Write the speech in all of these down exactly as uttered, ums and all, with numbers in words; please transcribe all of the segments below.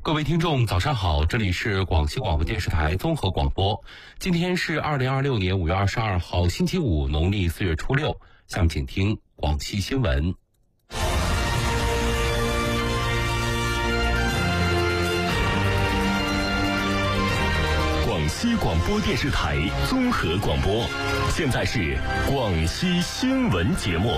各位听众早上好，这里是广西广播电视台综合广播。今天是二零二六年五月二十二号星期五，农历四月初六。下面请听广西新闻。 广西广播电视台综合广播，现在是广西新闻节目。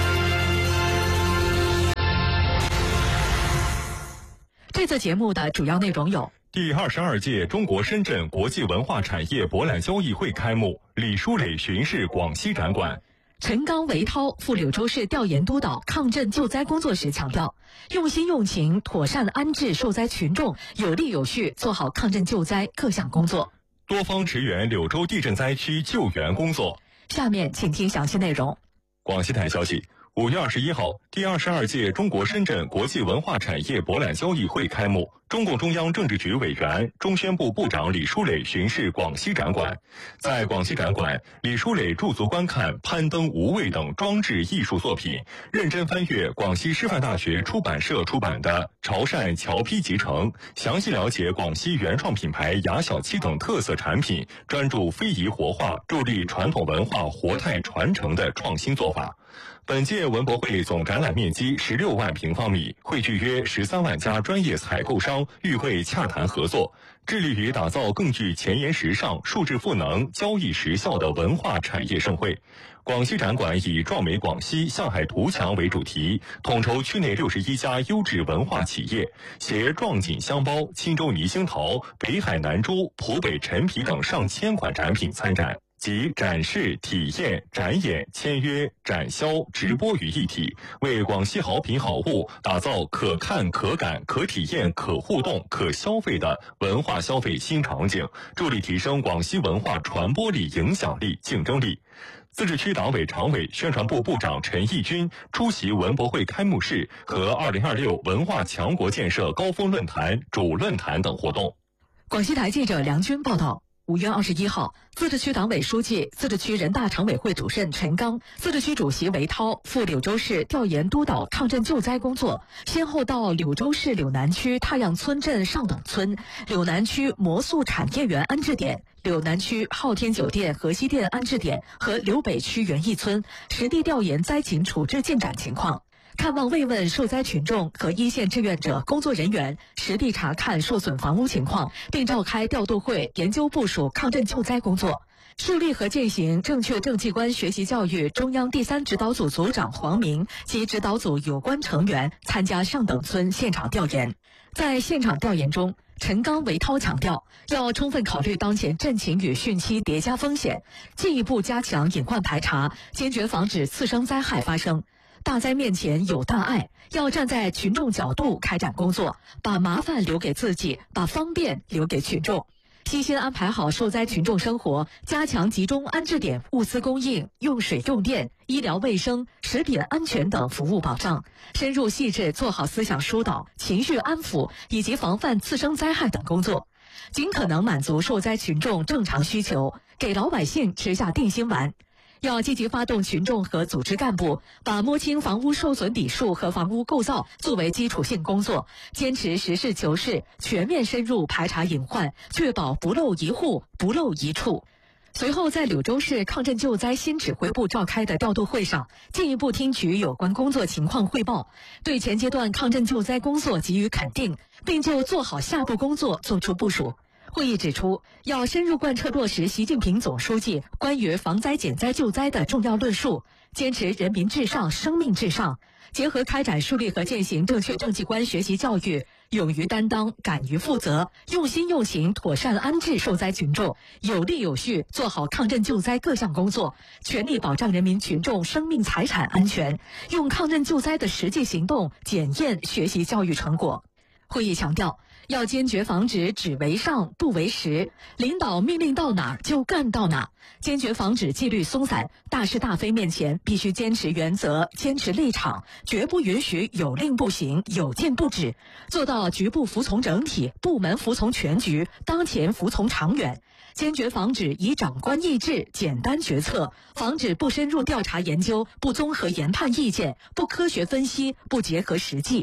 这次节目的主要内容有： 第二十二届中国深圳国际文化产业博览交易会开幕，李书磊巡视广西展馆。 陈刚维涛赴柳州市调研督导抗震救灾工作时强调，用心用情，妥善安置受灾群众，有力有序做好抗震救灾各项工作。 多方驰援柳州地震灾区救援工作。 下面请听详细内容。 广西台消息，五月二十一号，第二十二届中国深圳国际文化产业博览交易会开幕。中共中央政治局委员、中宣部部长李书磊巡视广西展馆。在广西展馆，李书磊驻足观看攀登、无畏等装置艺术作品，认真翻阅广西师范大学出版社出版的《潮汕侨批集成》，详细了解广西原创品牌雅小七等特色产品，专注非遗活化，助力传统文化活态传承的创新做法。本届文博会总展览面积十六万平方米，汇聚约十三万家专业采购商与会洽谈合作，致力于打造更具前沿时尚、数字赋能、交易实效的文化产业盛会。广西展馆以壮美广西、向海图强为主题，统筹区内六十一家优质文化企业，携壮锦香包、钦州泥星陶、北海南珠、浦北陈皮等上千款产品参展，即展示、体验、展演、签约、展销、直播于一体，为广西好品好物打造可看、可感、可体验、可互动、可消费的文化消费新场景，助力提升广西文化传播力、影响力、竞争力。自治区党委常委、宣传部部长陈义军出席文博会开幕式和二零二六文化强国建设高峰论坛主论坛等活动。 广西台记者梁军报道。五月二十一号，自治区党委书记、自治区人大常委会主任陈刚、自治区主席韦涛赴柳州市调研督导抗震救灾工作，先后到柳州市柳南区太阳村镇上等村、柳南区魔素产业园安置点、柳南区昊天酒店河西店安置点和柳北区园艺村，实地调研灾情处置进展情况。看望慰问受灾群众和一线志愿者工作人员，实地查看受损房屋情况，并召开调度会，研究部署抗震救灾工作。树立和践行正确政绩观学习教育中央第三指导组组长黄明及指导组有关成员参加上等村现场调研。在现场调研中，陈刚维涛强调，要充分考虑当前震情与汛期叠加风险，进一步加强隐患排查，坚决防止次生灾害发生。大灾面前有大爱，要站在群众角度开展工作，把麻烦留给自己，把方便留给群众。悉心安排好受灾群众生活，加强集中安置点物资供应、用水用电、医疗卫生、食品安全等服务保障，深入细致做好思想疏导、情绪安抚以及防范次生灾害等工作，尽可能满足受灾群众正常需求，给老百姓吃下定心丸。要积极发动群众和组织干部，把摸清房屋受损底数和房屋构造作为基础性工作，坚持实事求是，全面深入排查隐患，确保不漏一户、不漏一处。随后，在柳州市抗震救灾新指挥部召开的调度会上，进一步听取有关工作情况汇报，对前阶段抗震救灾工作给予肯定，并就做好下步工作作出部署。会议指出，要深入贯彻落实习近平总书记关于防灾减灾救灾的重要论述，坚持人民至上、生命至上，结合开展树立和践行正确政绩观学习教育，勇于担当、敢于负责，用心用行，妥善安置受灾群众，有力有序做好抗震救灾各项工作，全力保障人民群众生命财产安全，用抗震救灾的实际行动检验学习教育成果。会议强调，要坚决防止只为上不为实，领导命令到哪儿就干到哪儿，坚决防止纪律松散，大是大非面前必须坚持原则，坚持立场，绝不允许有令不行、有禁不止，做到局部服从整体，部门服从全局，当前服从长远。坚决防止以长官意志简单决策，防止不深入调查研究、不综合研判意见、不科学分析、不结合实际。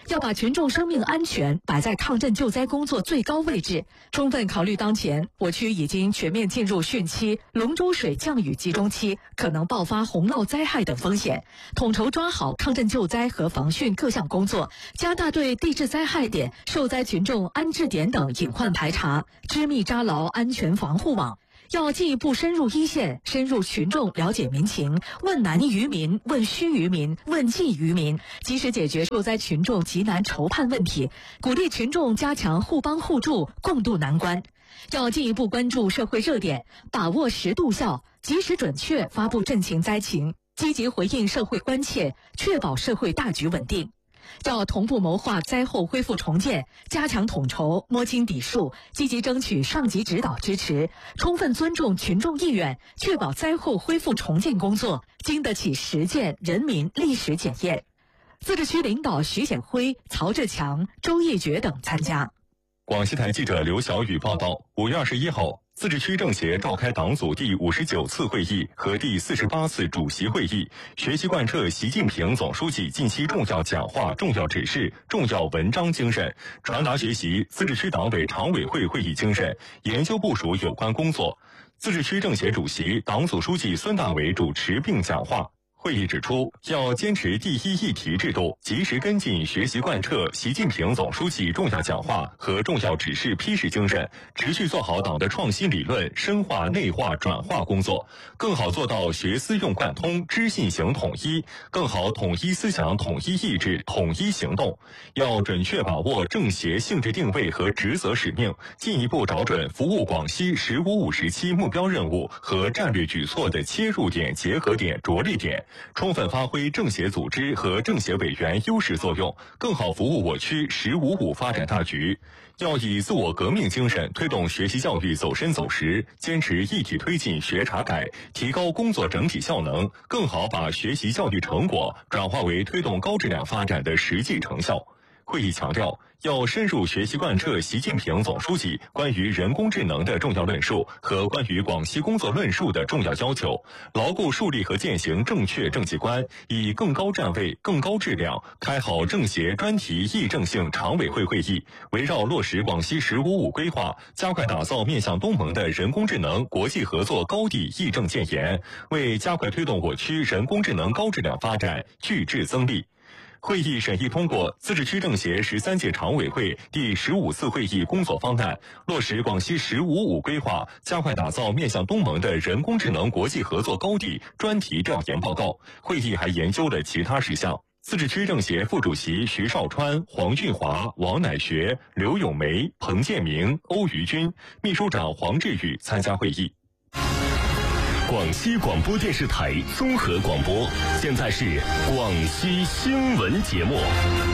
要把群众生命安全摆在抗震救灾工作最高位置，充分考虑当前我区已经全面进入汛期、龙舟水降雨集中期，可能爆发洪涝灾害等风险，统筹抓好抗震救灾和防汛各项工作，加大对地质灾害点、受灾群众安置点等隐患排查，织密扎牢安全防护网。要进一步深入一线，深入群众，了解民情，问难于民，问需于民，问计于民，及时解决受灾群众急难愁盼问题，鼓励群众加强互帮互助，共度难关。要进一步关注社会热点，把握时度效，及时准确发布震情灾情，积极回应社会关切，确保社会大局稳定。要同步谋划灾后恢复重建，加强统筹，摸清底数，积极争取上级指导支持，充分尊重群众意愿，确保灾后恢复重建工作经得起实践人民历史检验。自治区领导徐显辉、曹志强、周义觉等参加。 广西台记者刘晓宇报道，五月二十一号，自治区政协召开党组第五十九次会议和第四十八次主席会议，学习贯彻习近平总书记近期重要讲话、重要指示、重要文章精神，传达学习自治区党委常委会会议精神，研究部署有关工作。自治区政协主席、党组书记孙大伟主持并讲话。会议指出，要坚持第一议题制度，及时跟进学习贯彻习近平总书记重要讲话和重要指示批示精神，持续做好党的创新理论深化内化转化工作，更好做到学思用贯通、知信行统一，更好统一思想、统一意志、统一行动。要准确把握政协性质定位和职责使命，进一步找准服务广西“十五五”时期目标任务和战略举措的切入点、结合点、着力点。充分发挥政协组织和政协委员优势作用，更好服务我区“十五五”发展大局。要以自我革命精神推动学习教育走深走实，坚持一体推进学查改，提高工作整体效能，更好把学习教育成果转化为推动高质量发展的实际成效。会议强调，要深入学习贯彻习近平总书记关于人工智能的重要论述和关于广西工作论述的重要要求，牢固树立和践行正确政绩观，以更高站位、更高质量开好政协专题议政性常委会会议，围绕落实广西“十五五”规划，加快打造面向东盟的人工智能国际合作高地议政建言，为加快推动我区人工智能高质量发展聚智增力。会议审议通过自治区政协十三届常委会第十五次会议工作方案，落实广西“十五五”规划，加快打造面向东盟的人工智能国际合作高地专题调研报告。会议还研究了其他事项。自治区政协副主席徐绍川、黄俊华、王乃学、刘咏梅、彭建明、欧于军，秘书长黄志宇参加会议。 广西广播电视台综合广播，现在是广西新闻节目。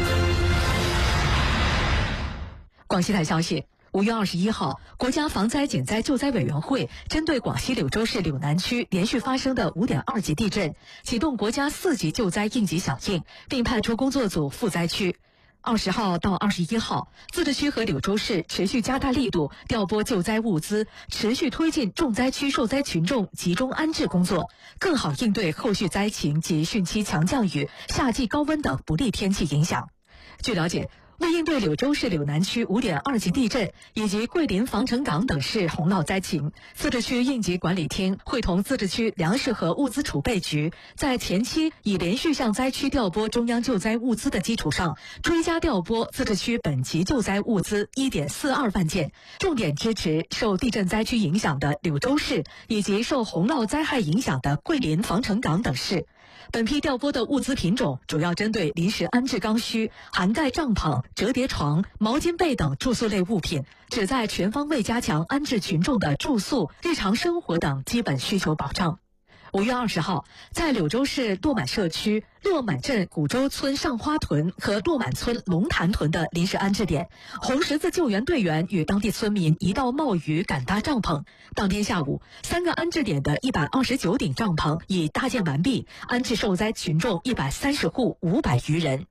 广西台消息，五月二十一号，国家防灾减灾救灾委员会针对广西柳州市柳南区连续发生的五点二级地震，启动国家四级救灾应急响应，并派出工作组赴灾区。二十号到二十一号，自治区和柳州市持续加大力度调拨救灾物资，持续推进重灾区受灾群众集中安置工作，更好应对后续灾情及汛期强降雨、夏季高温等不利天气影响。据了解，为应对柳州市柳南区五点二级地震以及桂林防城港等市洪涝灾情，自治区应急管理厅会同自治区粮食和物资储备局，在前期以连续向灾区调拨中央救灾物资的基础上，追加调拨自治区本级救灾物资 一点四二万件，重点支持受地震灾区影响的柳州市以及受洪涝灾害影响的桂林防城港等市。本批调拨的物资品种主要针对临时安置刚需，涵盖帐篷、折叠床、毛巾被等住宿类物品，旨在全方位加强安置群众的住宿、日常生活等基本需求保障。五月二十号，在柳州市落满社区落满镇古州村上花屯和落满村龙潭屯的临时安置点，红十字救援队员与当地村民一道冒雨赶搭帐篷。当天下午，三个安置点的一百二十九顶帐篷已搭建完毕，安置受灾群众一百三十户五百余人。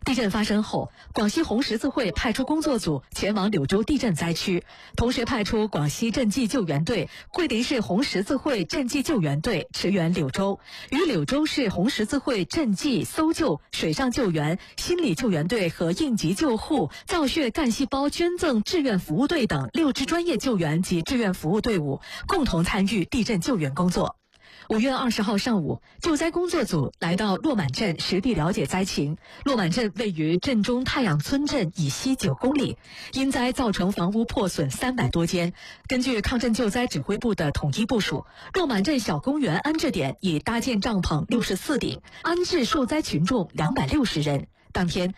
地震发生后，广西红十字会派出工作组前往柳州地震灾区，同时派出广西赈济救援队、桂林市红十字会赈济救援队驰援柳州，与柳州市红十字会赈济、搜救、水上救援、心理救援队和应急救护、造血干细胞捐赠志愿服务队等六支专业救援及志愿服务队伍共同参与地震救援工作。五月二十号上午，救灾工作组来到落满镇实地了解灾情。落满镇位于镇中太阳村镇以西九公里，因灾造成房屋破损三百多间。根据抗震救灾指挥部的统一部署，落满镇小公园安置点已搭建帐篷六十四顶，安置受灾群众两百六十人。当天，